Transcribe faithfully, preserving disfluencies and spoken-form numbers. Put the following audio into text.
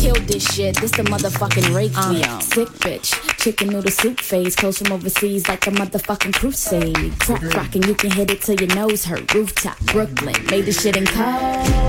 killed this shit. This the motherfucking Requiem. Uh, sick bitch, chicken noodle soup phase. Close from overseas like a motherfucking crusade. Trap rockin', you can hit it till your nose hurt. Rooftop, Brooklyn, made this shit in cold.